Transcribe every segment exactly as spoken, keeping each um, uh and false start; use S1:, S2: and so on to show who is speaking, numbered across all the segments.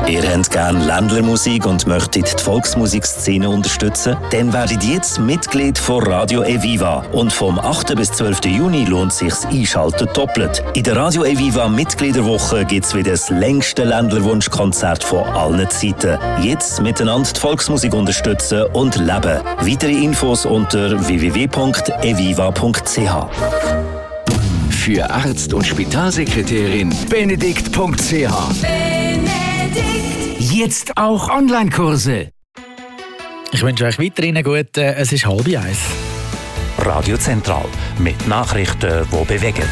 S1: Ihr habt gerne Ländlermusik und möchtet die Volksmusikszene unterstützen? Dann werdet ihr jetzt Mitglied von Radio Eviva. Und vom achten bis zwölften Juni lohnt es sich Einschalten doppelt. In der Radio Eviva Mitgliederwoche gibt es wieder das längste Ländlerwunschkonzert von allen Zeiten. Jetzt miteinander die Volksmusik unterstützen und leben. Weitere Infos unter w w w punkt eviva punkt c h.
S2: Für Arzt und Spitalsekretärin benedikt punkt c h. Jetzt auch Online-Kurse.
S3: Ich wünsche euch weiterhin einen guten, es ist halb eins.
S1: Radio Zentral mit Nachrichten, die bewegen.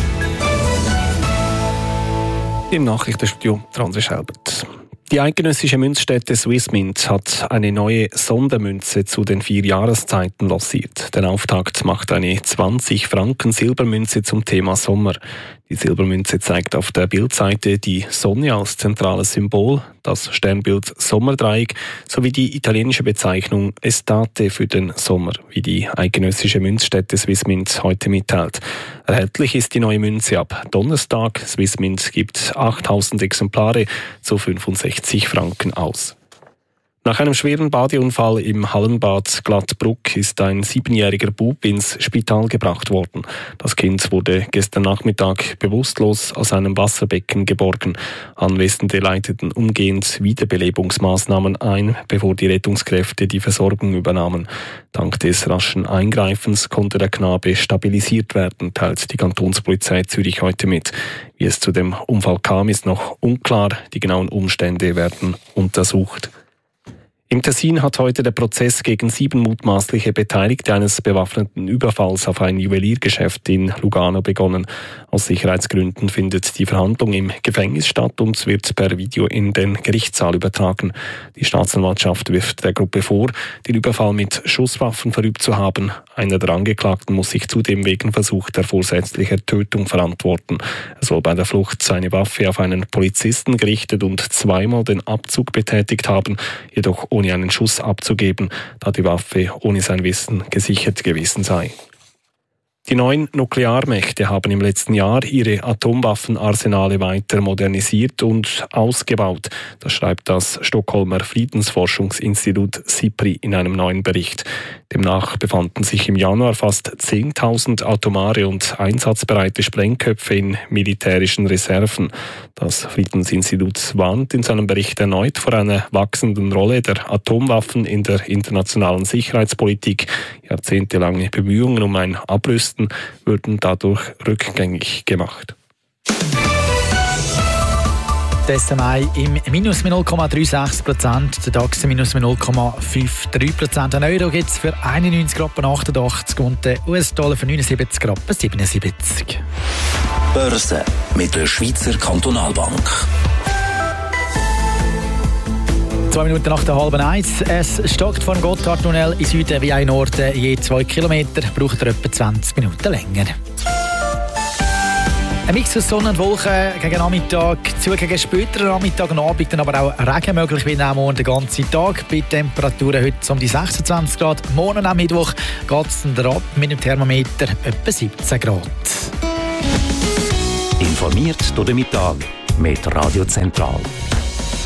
S4: Im Nachrichtenstudio André Schelbert. Die eidgenössische Münzstätte Swissmint hat eine neue Sondermünze zu den vier Jahreszeiten lanciert. Den Auftakt macht eine zwanzig Franken Silbermünze zum Thema Sommer. Die Silbermünze zeigt auf der Bildseite die Sonne als zentrales Symbol, das Sternbild Sommerdreieck sowie die italienische Bezeichnung Estate für den Sommer, wie die eidgenössische Münzstätte Swissmint heute mitteilt. Erhältlich ist die neue Münze ab Donnerstag. Swissmint gibt achttausend Exemplare zu fünfundsechzig Franken aus. Nach einem schweren Badeunfall im Hallenbad Glattbruck ist ein siebenjähriger Bub ins Spital gebracht worden. Das Kind wurde gestern Nachmittag bewusstlos aus einem Wasserbecken geborgen. Anwesende leiteten umgehend Wiederbelebungsmaßnahmen ein, bevor die Rettungskräfte die Versorgung übernahmen. Dank des raschen Eingreifens konnte der Knabe stabilisiert werden, teilt die Kantonspolizei Zürich heute mit. Wie es zu dem Unfall kam, ist noch unklar. Die genauen Umstände werden untersucht. Im Tessin hat heute der Prozess gegen sieben mutmaßliche Beteiligte eines bewaffneten Überfalls auf ein Juweliergeschäft in Lugano begonnen. Aus Sicherheitsgründen findet die Verhandlung im Gefängnis statt und wird per Video in den Gerichtssaal übertragen. Die Staatsanwaltschaft wirft der Gruppe vor, den Überfall mit Schusswaffen verübt zu haben. Einer der Angeklagten muss sich zudem wegen versuchter vorsätzlicher Tötung verantworten. Er soll bei der Flucht seine Waffe auf einen Polizisten gerichtet und zweimal den Abzug betätigt haben, jedoch ohne einen Schuss abzugeben, da die Waffe ohne sein Wissen gesichert gewesen sei. Die neuen Nuklearmächte haben im letzten Jahr ihre Atomwaffenarsenale weiter modernisiert und ausgebaut. Das schreibt das Stockholmer Friedensforschungsinstitut SIPRI in einem neuen Bericht. Demnach befanden sich im Januar fast zehntausend atomare und einsatzbereite Sprengköpfe in militärischen Reserven. Das Friedensinstitut warnt in seinem Bericht erneut vor einer wachsenden Rolle der Atomwaffen in der internationalen Sicherheitspolitik. Jahrzehntelange Bemühungen um ein Abrüsten würden dadurch rückgängig gemacht.
S3: Der S M I im Minus null Komma sechsunddreißig Prozent, der DAX im Minus null Komma dreiundfünfzig Prozent. Ein Euro gibt es für einundneunzig Rappen achtundachtzig und der U S-Dollar für neunundsiebzig Rappen siebenundsiebzig.
S1: Börse mit der Schweizer Kantonalbank.
S3: Zwei Minuten nach der halben eins. Es stockt vom Gotthardtunnel in Süden wie ein Norden je zwei Kilometer. Braucht er etwa zwanzig Minuten länger. Ein Mix aus Sonne und Wolken gegen Nachmittag, zu gegen späteren Nachmittag und Abend, dann aber auch Regen möglich wie auch morgen den ganzen Tag. Bei Temperaturen heute um die sechsundzwanzig Grad. Morgen am Mittwoch geht es dann ab mit dem Thermometer etwa siebzehn Grad.
S1: Informiert durch den Mittag mit Radio Zentral.